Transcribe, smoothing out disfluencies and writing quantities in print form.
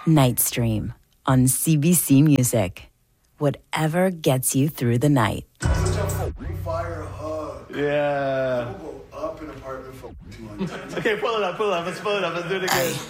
Night Stream on CBC Music. Whatever gets you through the night. Fire hug. Yeah. We'll go up an apartment for 200. Okay, pull it up. Let's pull it up. Let's do it again.